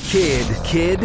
Kid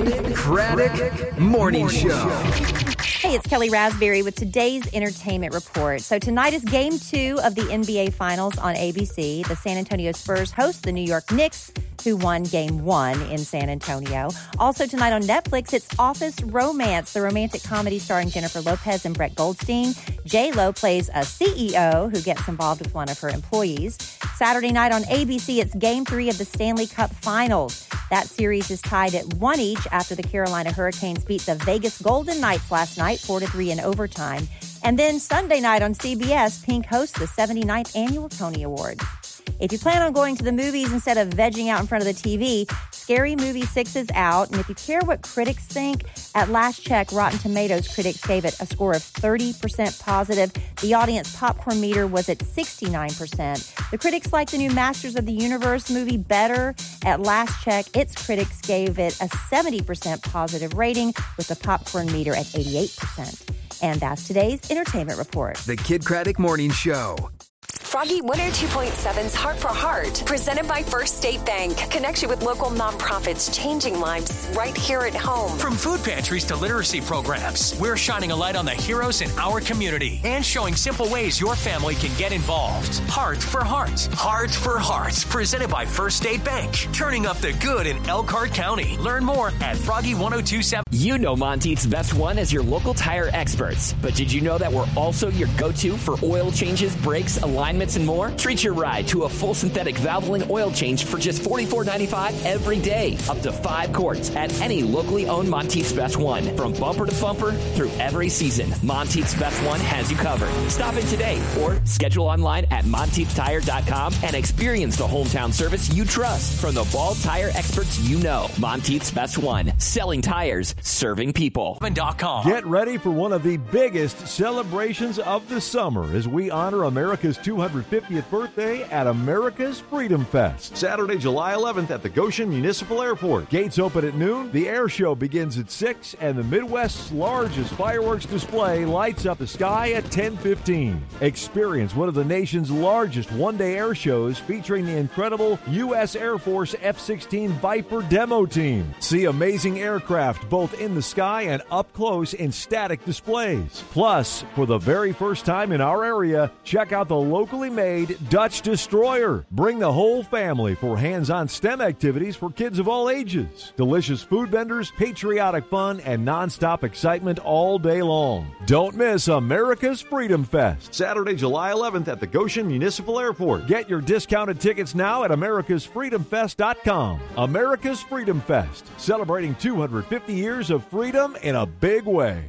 Craddock Morning Show. Hey, it's Kelly Raspberry with today's entertainment report. So tonight is Game 2 of the NBA Finals on ABC. The San Antonio Spurs host the New York Knicks, who won Game 1 in San Antonio. Also tonight on Netflix, it's Office Romance, the romantic comedy starring Jennifer Lopez and Brett Goldstein. J-Lo plays a CEO who gets involved with one of her employees. Saturday night on ABC, it's Game 3 of the Stanley Cup Finals. That series is tied at 1 each after the Carolina Hurricanes beat the Vegas Golden Knights last night, 4-3 in overtime. And then Sunday night on CBS, Pink hosts the 79th Annual Tony Awards. If you plan on going to the movies instead of vegging out in front of the TV, Scary Movie 6 is out. And if you care what critics think, at last check, Rotten Tomatoes critics gave it a score of 30% positive. The audience popcorn meter was at 69%. The critics like the new Masters of the Universe movie better. At last check, its critics gave it a 70% positive rating with the popcorn meter at 88%. And that's today's entertainment report. The Kid Craddock Morning Show. Froggy 102.7's Heart for Heart, presented by First State Bank. Connects you with local nonprofits changing lives right here at home. From food pantries to literacy programs, we're shining a light on the heroes in our community and showing simple ways your family can get involved. Heart for Heart. Heart for Heart, presented by First State Bank. Turning up the good in Elkhart County. Learn more at Froggy 102.7. You know Monteith's Best One as your local tire experts. But did you know that we're also your go-to for oil changes, brakes, alignments, and more? Treat your ride to a full synthetic Valvoline oil change for just $44.95 every day. Up to 5 quarts at any locally owned Monteith's Best One. From bumper to bumper through every season, Monteith's Best One has you covered. Stop in today or schedule online at MonteithTire.com and experience the hometown service you trust from the Ball tire experts you know. Monteith's Best One. Selling tires, serving people. Get ready for one of the biggest celebrations of the summer as we honor America's 250th birthday at America's Freedom Fest. Saturday, July 11th at the Goshen Municipal Airport. Gates open at noon. The air show begins at 6, and the Midwest's largest fireworks display lights up the sky at 10:15. Experience one of the nation's largest one-day air shows featuring the incredible U.S. Air Force F-16 Viper demo team. See amazing aircraft both in the sky and up close in static displays. Plus, for the very first time in our area, check out the locally made Dutch Destroyer. Bring the whole family for hands-on STEM activities for kids of all ages. Delicious food vendors, patriotic fun, and nonstop excitement all day long. Don't miss America's Freedom Fest. Saturday, July 11th at the Goshen Municipal Airport. Get your discounted tickets now at americasfreedomfest.com. America's Freedom Fest, celebrating 250 years of freedom in a big way.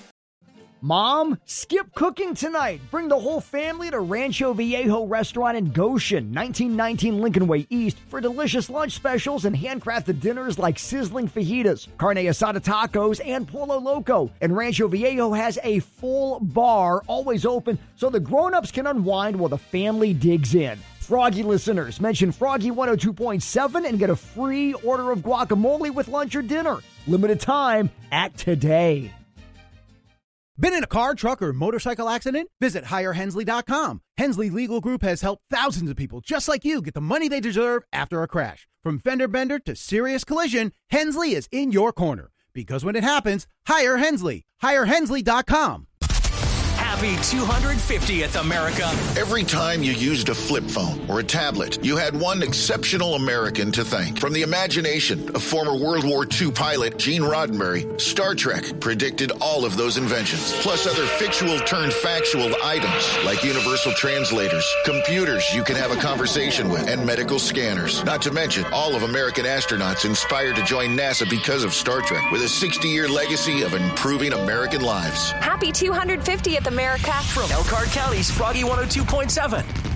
Mom, skip cooking tonight. Bring the whole family to Rancho Viejo Restaurant in Goshen, 1919 Lincoln Way East, for delicious lunch specials and handcrafted dinners like sizzling fajitas, carne asada tacos, and Polo Loco. And Rancho Viejo has a full bar, always open, so the grown-ups can unwind while the family digs in. Froggy listeners, mention Froggy 102.7 and get a free order of guacamole with lunch or dinner. Limited time, act today. Been in a car, truck, or motorcycle accident? Visit HireHensley.com. Hensley Legal Group has helped thousands of people just like you get the money they deserve after a crash. From fender bender to serious collision, Hensley is in your corner. Because when it happens, hire Hensley. HireHensley.com. Happy 250th, America. Every time you used a flip phone or a tablet, you had one exceptional American to thank. From the imagination of former World War II pilot Gene Roddenberry, Star Trek predicted all of those inventions, plus other fictional-turned-factual items like universal translators, computers you can have a conversation with, and medical scanners. Not to mention all of American astronauts inspired to join NASA because of Star Trek, with a 60-year legacy of improving American lives. Happy 250th, America. From Elkhart County's Froggy 102.7.